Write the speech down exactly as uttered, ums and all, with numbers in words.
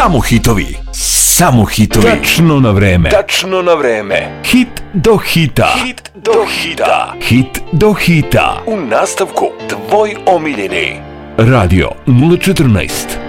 Samo hitovi, samo hitovi. Tačno na vreme. Tačno na vreme. Hit do hita. Hit do hita. Hit do hita. U nastavku tvoj omiljeni Radio nula četrnaest.